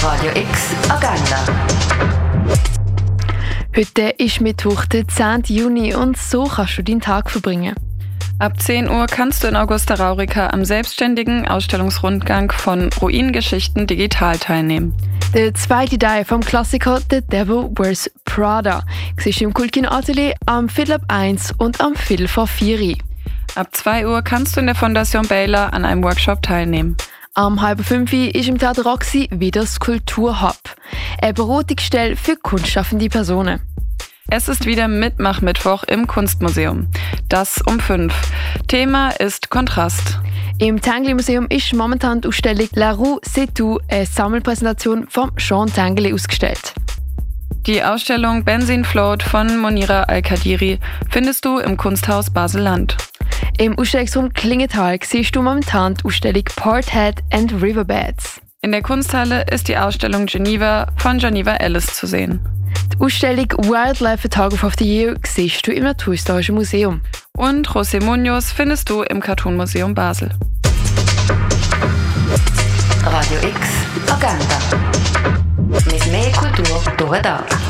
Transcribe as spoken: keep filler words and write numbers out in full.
Radio X Agenda. Heute ist Mittwoch, der zehnten Juni, und so kannst du deinen Tag verbringen. Ab zehn Uhr kannst du in Augusta Raurica am selbstständigen Ausstellungsrundgang von Ruinengeschichten digital teilnehmen. Der zweite Teil vom Klassiker The Devil Wears Prada siehst du im Kultkino Atelier am Viertel ab eins und am Viertel vor vier. Ab zwei Uhr kannst du in der Fondation Baylor an einem Workshop teilnehmen. Am halb fünf ist im Theater Roxy wieder das Kulturhub, eine Beratungsstelle für kunstschaffende Personen. Es ist wieder Mitmach-Mittwoch im Kunstmuseum. Das um fünf. Thema ist Kontrast. Im Tinguely Museum ist momentan die Ausstellung La Rue C'est Tout, eine Sammelpräsentation von Jean Tinguely, ausgestellt. Die Ausstellung Benzin Float von Monira Al-Kadiri findest du im Kunsthaus Basel-Land. Im Ausstellungsraum Klingenthal siehst du momentan die Ausstellung Porthead and Riverbeds. In der Kunsthalle ist die Ausstellung Geneva von Geneva Ellis zu sehen. Die Ausstellung Wildlife Photographer of the Year siehst du im Naturhistorischen Museum. Und José Munoz findest du im Cartoon Museum Basel. Radio X Agenda. Mit mehr Kultur durch den Tag.